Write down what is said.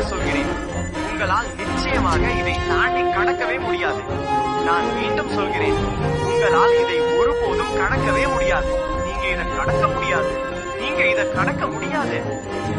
சொல்கிறேன், உங்களால் நிச்சயமாக இதை தாண்டி கடக்கவே முடியாது. நான் மீண்டும் சொல்கிறேன், உங்களால் இதை ஒருபோதும் கடக்கவே முடியாது. நீங்க இதை கடக்க முடியாது.